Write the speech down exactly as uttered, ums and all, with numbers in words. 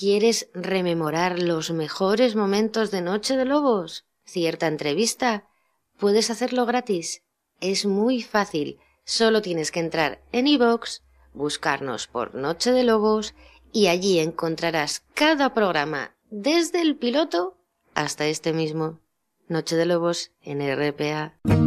¿Quieres rememorar los mejores momentos de Noche de Lobos? ¿Cierta entrevista? Puedes hacerlo gratis. Es muy fácil. Solo tienes que entrar en iVoox, buscarnos por Noche de Lobos y allí encontrarás cada programa desde el piloto hasta este mismo. Noche de Lobos en R P A.